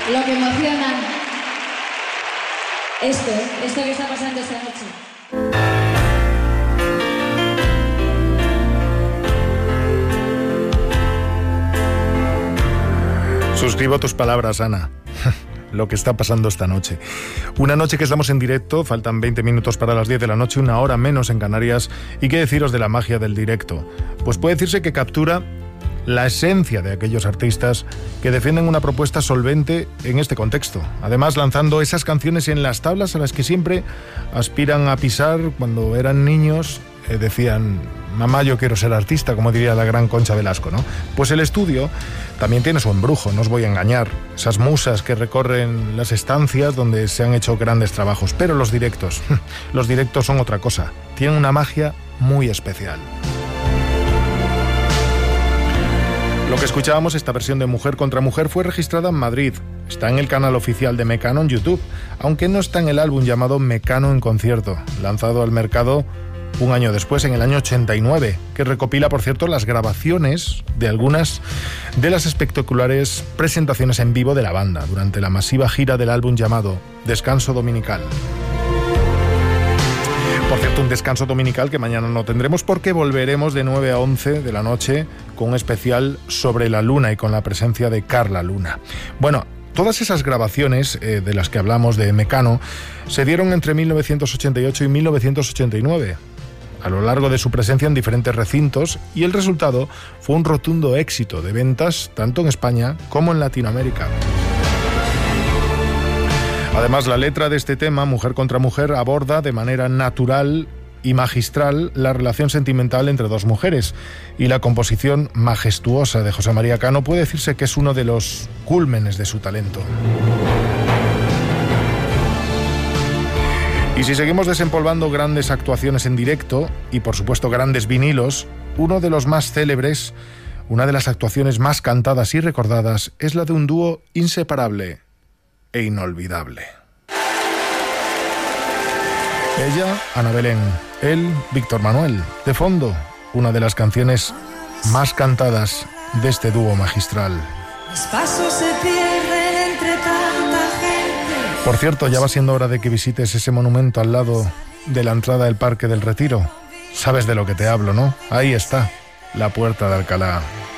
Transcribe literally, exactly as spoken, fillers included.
lo que emociona. Esto, esto que está pasando esta noche. Suscribo tus palabras, Ana. Lo que está pasando esta noche. Una noche que estamos en directo, faltan veinte minutos para las diez de la noche, una hora menos en Canarias. ¿Y qué deciros de la magia del directo? Pues puede decirse que captura la esencia de aquellos artistas que defienden una propuesta solvente en este contexto. Además, lanzando esas canciones en las tablas a las que siempre aspiran a pisar cuando eran niños, eh, decían: mamá, yo quiero ser artista, como diría la gran Concha Velasco, ¿no? Pues el estudio también tiene su embrujo, no os voy a engañar. Esas musas que recorren las estancias donde se han hecho grandes trabajos. Pero los directos, los directos son otra cosa. Tienen una magia muy especial. Lo que escuchábamos, esta versión de Mujer contra Mujer, fue registrada en Madrid. Está en el canal oficial de Mecano en YouTube, aunque no está en el álbum llamado Mecano en Concierto, lanzado al mercado un año después, en el año ochenta y nueve, que recopila, por cierto, las grabaciones de algunas de las espectaculares presentaciones en vivo de la banda durante la masiva gira del álbum llamado Descanso Dominical. Por cierto, un descanso dominical que mañana no tendremos porque volveremos de nueve a once de la noche con un especial sobre la luna y con la presencia de Carla Luna. Bueno, todas esas grabaciones eh, de las que hablamos de Mecano se dieron entre mil novecientos ochenta y ocho y mil novecientos ochenta y nueve, a lo largo de su presencia en diferentes recintos, y el resultado fue un rotundo éxito de ventas tanto en España como en Latinoamérica. Además, la letra de este tema, Mujer contra Mujer, aborda de manera natural y magistral la relación sentimental entre dos mujeres, y la composición majestuosa de José María Cano puede decirse que es uno de los cúlmenes de su talento. Y si seguimos desempolvando grandes actuaciones en directo y, por supuesto, grandes vinilos, uno de los más célebres, una de las actuaciones más cantadas y recordadas, es la de un dúo inseparable e inolvidable. Ella, Ana Belén; él, Víctor Manuel. De fondo, una de las canciones más cantadas de este dúo magistral. Mis pasos se pierden entre tanta gente. Por cierto, ya va siendo hora de que visites ese monumento al lado de la entrada del Parque del Retiro. Sabes de lo que te hablo, ¿no? Ahí está, la Puerta de Alcalá.